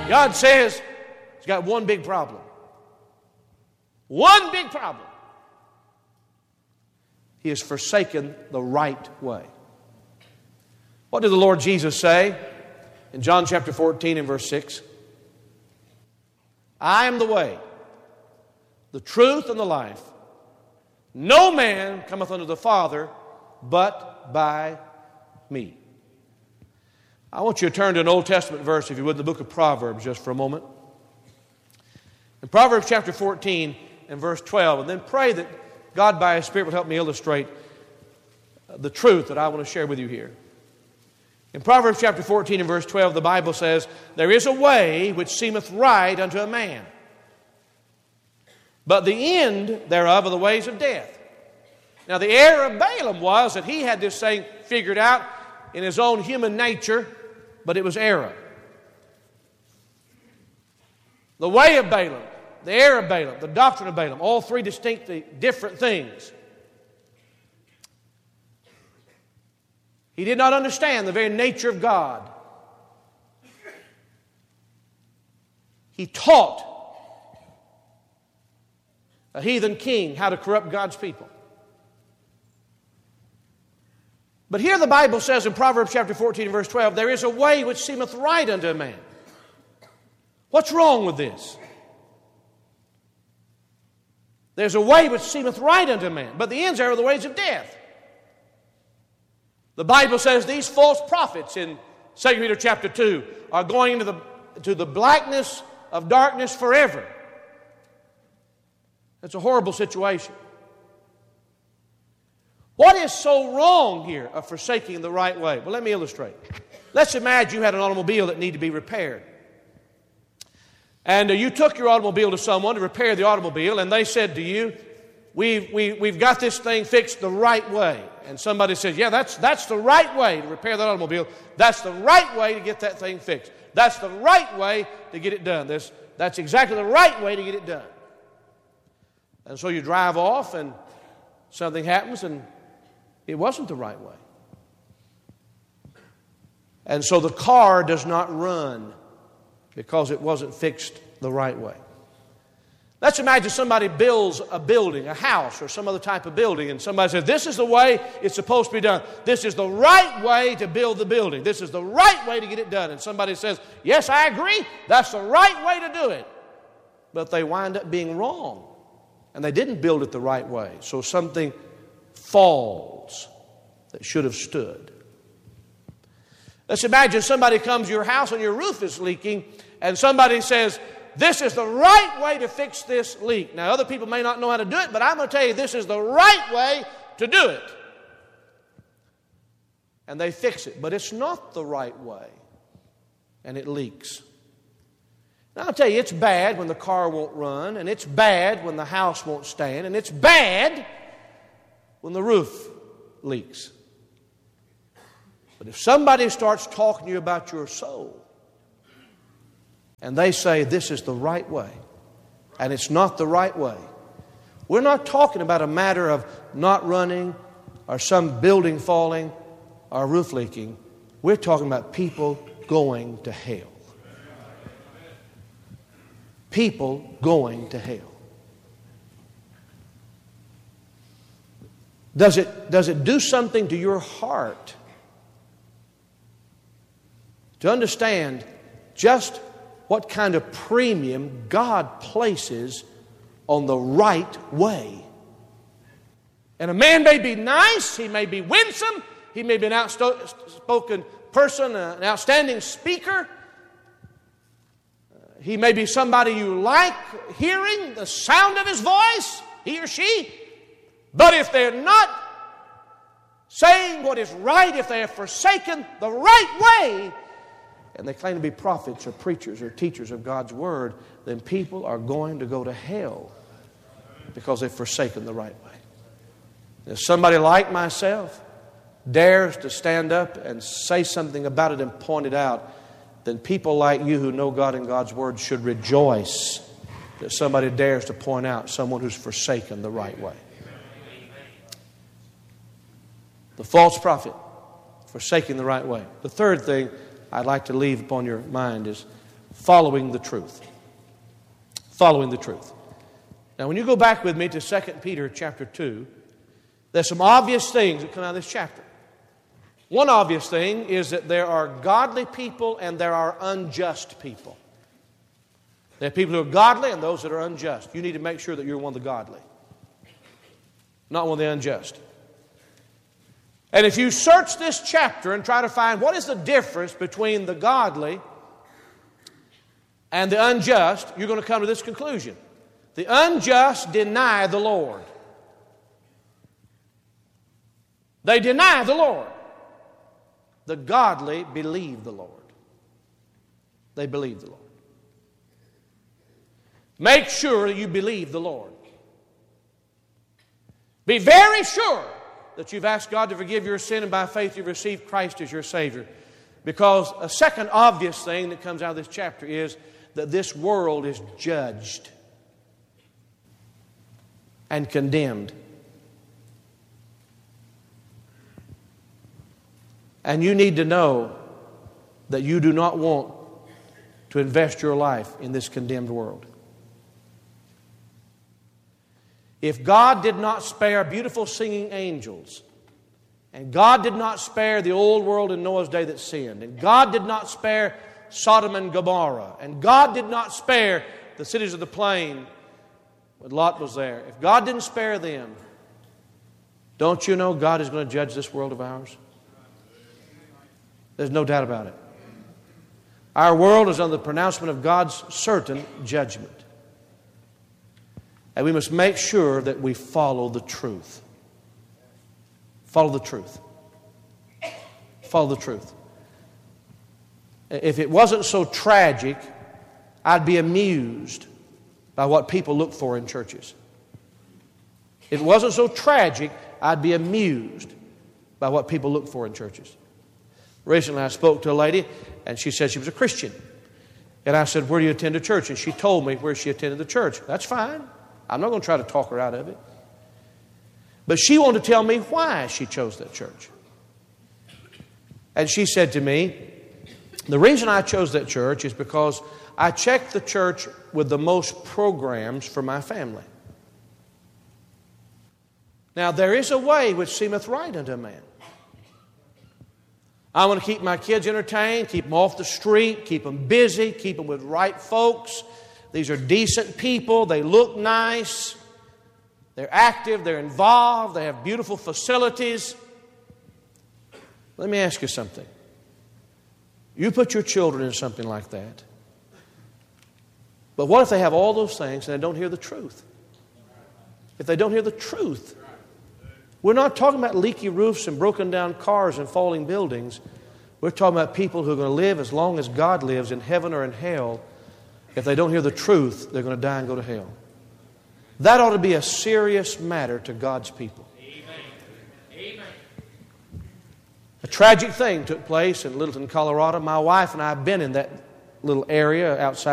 God says He's got one big problem. One big problem. He has forsaken the right way. What did the Lord Jesus say in John chapter 14 and verse 6? I am the way, the truth, and the life. No man cometh unto the Father but by me. I want you to turn to an Old Testament verse, if you would, in the book of Proverbs just for a moment. In Proverbs chapter 14 and verse 12, and then pray that God by His Spirit will help me illustrate the truth that I want to share with you here. In Proverbs chapter 14 and verse 12, the Bible says, there is a way which seemeth right unto a man, but the end thereof are the ways of death. Now the error of Balaam was that he had this thing figured out in his own human nature, but it was error. The way of Balaam, the error of Balaam, the doctrine of Balaam, all three distinctly different things. He did not understand the very nature of God. He taught a heathen king how to corrupt God's people. But here the Bible says in Proverbs chapter 14 and verse 12, there is a way which seemeth right unto a man. What's wrong with this? There's a way which seemeth right unto a man, but the ends are the ways of death. The Bible says these false prophets in 2 Peter chapter 2 are going into the blackness of darkness forever. It's a horrible situation. What is so wrong here of forsaking the right way? Well, let me illustrate. Let's imagine you had an automobile that needed to be repaired. And you took your automobile to someone to repair the automobile, and they said to you, we've got this thing fixed the right way. And somebody says, yeah, that's the right way to repair that automobile. That's the right way to get that thing fixed. That's the right way to get it done. That's exactly the right way to get it done. And so you drive off and something happens and it wasn't the right way. And so the car does not run because it wasn't fixed the right way. Let's imagine somebody builds a building, a house or some other type of building, and somebody says, this is the way it's supposed to be done. This is the right way to build the building. This is the right way to get it done. And somebody says, yes, I agree, that's the right way to do it. But they wind up being wrong, and they didn't build it the right way. So something falls that should have stood. Let's imagine somebody comes to your house and your roof is leaking, and somebody says, this is the right way to fix this leak. Now, other people may not know how to do it, but I'm going to tell you this is the right way to do it. And they fix it, but it's not the right way, and it leaks. Now, I'll tell you, it's bad when the car won't run, and it's bad when the house won't stand, and it's bad when the roof leaks. But if somebody starts talking to you about your soul, and they say this is the right way, and it's not the right way, we're not talking about a matter of not running or some building falling or roof leaking. We're talking about people going to hell. People going to hell. Does it do something to your heart to understand just what kind of premium God places on the right way? And a man may be nice, he may be winsome, he may be an outspoken person, an outstanding speaker. He may be somebody you like hearing the sound of his voice, he or she. But if they're not saying what is right, if they have forsaken the right way, and they claim to be prophets or preachers or teachers of God's Word, then people are going to go to hell because they've forsaken the right way. If somebody like myself dares to stand up and say something about it and point it out, then people like you who know God and God's Word should rejoice that somebody dares to point out someone who's forsaken the right way. The false prophet, forsaking the right way. The third thing I'd like to leave upon your mind is following the truth. Following the truth. Now, when you go back with me to 2 Peter chapter 2, there's some obvious things that come out of this chapter. One obvious thing is that there are godly people and there are unjust people. There are people who are godly and those that are unjust. You need to make sure that you're one of the godly, not one of the unjust. And if you search this chapter and try to find what is the difference between the godly and the unjust, you're going to come to this conclusion. The unjust deny the Lord. They deny the Lord. The godly believe the Lord. They believe the Lord. Make sure you believe the Lord. Be very sure that you've asked God to forgive your sin and by faith you've received Christ as your Savior. Because a second obvious thing that comes out of this chapter is that this world is judged and condemned. And you need to know that you do not want to invest your life in this condemned world. If God did not spare beautiful singing angels, and God did not spare the old world in Noah's day that sinned, and God did not spare Sodom and Gomorrah, and God did not spare the cities of the plain when Lot was there, if God didn't spare them, don't you know God is going to judge this world of ours? There's no doubt about it. Our world is under the pronouncement of God's certain judgment. And we must make sure that we follow the truth. Follow the truth. Follow the truth. If it wasn't so tragic, I'd be amused by what people look for in churches. If it wasn't so tragic, I'd be amused by what people look for in churches. Recently I spoke to a lady and she said she was a Christian. And I said, where do you attend a church? And she told me where she attended the church. That's fine. I'm not going to try to talk her out of it. But she wanted to tell me why she chose that church. And she said to me, the reason I chose that church is because I checked the church with the most programs for my family. Now there is a way which seemeth right unto a man. I want to keep my kids entertained, keep them off the street, keep them busy, keep them with right folks. These are decent people. They look nice. They're active. They're involved. They have beautiful facilities. Let me ask you something. You put your children in something like that. But what if they have all those things and they don't hear the truth? If they don't hear the truth. We're not talking about leaky roofs and broken down cars and falling buildings. We're talking about people who are going to live as long as God lives in heaven or in hell. If they don't hear the truth, they're going to die and go to hell. That ought to be a serious matter to God's people. Amen. A tragic thing took place in Littleton, Colorado. My wife and I have been in that little area outside